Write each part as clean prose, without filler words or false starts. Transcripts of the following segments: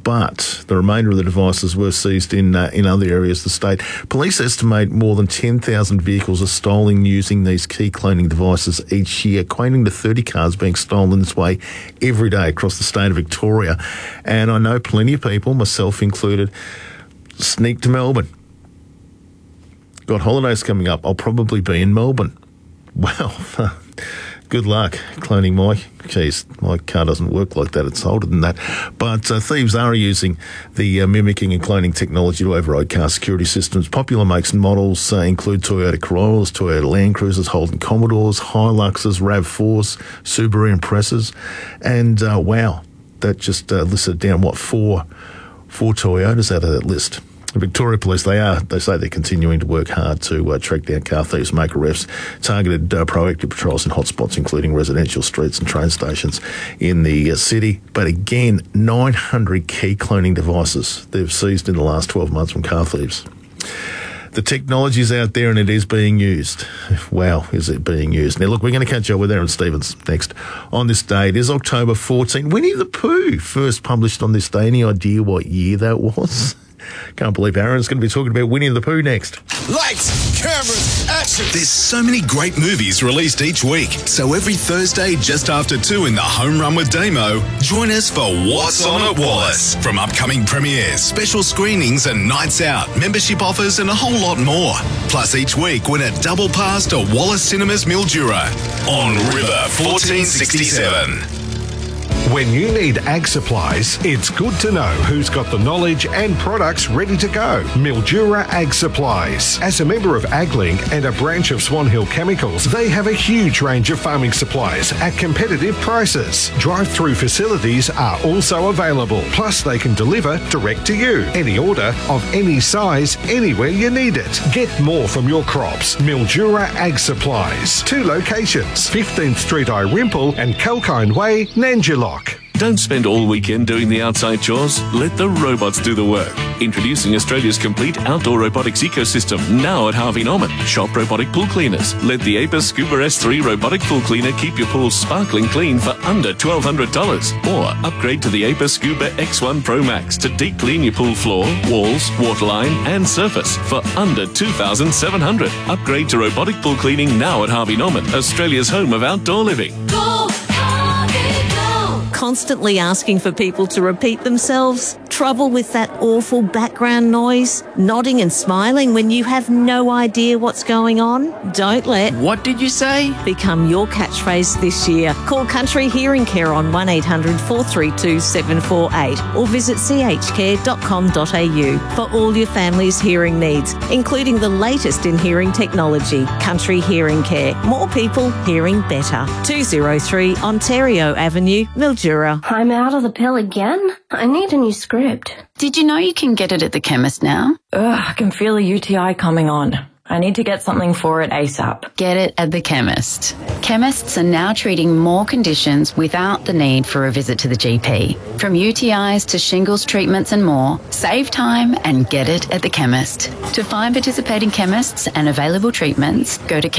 but the remainder of the devices were seized in other areas of the state. Police estimate more than 10,000 vehicles are stolen using these key cloning devices each year, equating to 30 cars being stolen this way every day across the state of Victoria. And I know plenty of people, myself included, sneak to Melbourne. Got holidays coming up. I'll probably be in Melbourne. Well, good luck cloning my keys. My car doesn't work like that. It's older than that. But thieves are using the mimicking and cloning technology to override car security systems. Popular makes and models include Toyota Corollas, Toyota Land Cruisers, Holden Commodores, Hiluxes, RAV4s, Subaru Impressas. And wow, that just listed down, four Toyotas out of that list. The Victoria Police, they say they're continuing to work hard to track down car thieves, make arrests, targeted proactive patrols in hotspots, including residential streets and train stations in the city. But again, 900 key cloning devices they've seized in the last 12 months from car thieves. The technology's out there and it is being used. Wow, is it being used? Now, look, we're going to catch up with Aaron Stevens next on this day. It is October 14. Winnie the Pooh first published on this day. Any idea what year that was? Can't believe Aaron's going to be talking about Winnie the Pooh next. Lights, cameras, action. There's so many great movies released each week. So every Thursday just after 2 in the Home Run with Damo, join us for What's On at Wallace. From upcoming premieres, special screenings and nights out, membership offers and a whole lot more. Plus each week win a double pass to Wallace Cinemas Mildura on River 1467. When you need ag supplies, it's good to know who's got the knowledge and products ready to go. Mildura Ag Supplies. As a member of AgLink and a branch of Swan Hill Chemicals, they have a huge range of farming supplies at competitive prices. Drive-through facilities are also available. Plus, they can deliver direct to you. Any order of any size, anywhere you need it. Get more from your crops. Mildura Ag Supplies. 2 locations, 15th Street, Irimple and Kalkine Way, Nanjilock. Don't spend all weekend doing the outside chores. Let the robots do the work. Introducing Australia's complete outdoor robotics ecosystem, now at Harvey Norman. Shop robotic pool cleaners. Let the Apis Scuba S3 robotic pool cleaner keep your pool sparkling clean for under $1,200. Or upgrade to the Apis Scuba X1 Pro Max to deep clean your pool floor, walls, waterline and surface for under $2,700. Upgrade to robotic pool cleaning now at Harvey Norman, Australia's home of outdoor living. Constantly asking for people to repeat themselves? Trouble with that awful background noise? Nodding and smiling when you have no idea what's going on? Don't let "What did you say?" become your catchphrase this year. Call Country Hearing Care on 1800 432 748 or visit chcare.com.au for all your family's hearing needs, including the latest in hearing technology. Country Hearing Care. More people hearing better. 203 Ontario Avenue, Mildura. I'm out of the pill again? I need a new script. Did you know you can get it at the chemist now? I can feel a UTI coming on. I need to get something for it ASAP. Get it at the chemist. Chemists are now treating more conditions without the need for a visit to the GP. From UTIs to shingles treatments and more, save time and get it at the chemist. To find participating chemists and available treatments, go to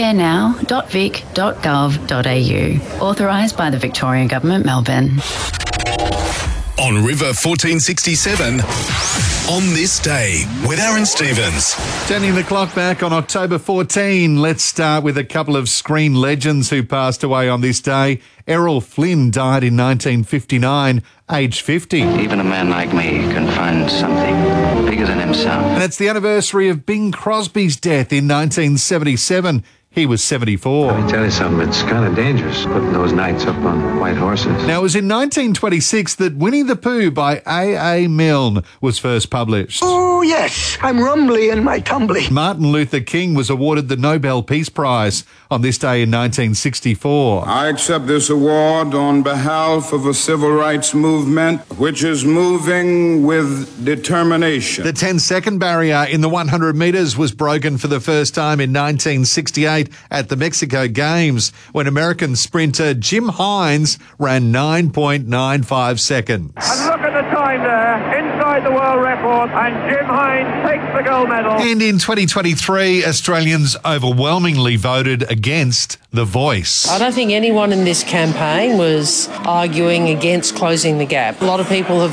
chemistcarenow.vic.gov.au. Authorised by the Victorian Government, Melbourne. On River 1467, on this day with Aaron Stevens. Turning the clock back on October 14, let's start with a couple of screen legends who passed away on this day. Errol Flynn died in 1959, aged 50. Even a man like me can find something bigger than himself. And it's the anniversary of Bing Crosby's death in 1977. He was 74. Let me tell you something, it's kind of dangerous putting those knights up on white horses. Now, it was in 1926 that Winnie the Pooh by A.A. Milne was first published. Oh, yes, I'm rumbly in my tumbly. Martin Luther King was awarded the Nobel Peace Prize on this day in 1964. I accept this award on behalf of a civil rights movement which is moving with determination. The 10-second barrier in the 100 metres was broken for the first time in 1968 at the Mexico Games when American sprinter Jim Hines ran 9.95 seconds. And look at the time there, inside the world record, and Jim Hines takes the gold medal. And in 2023, Australians overwhelmingly voted against The Voice. I don't think anyone in this campaign was arguing against closing the gap. A lot of people have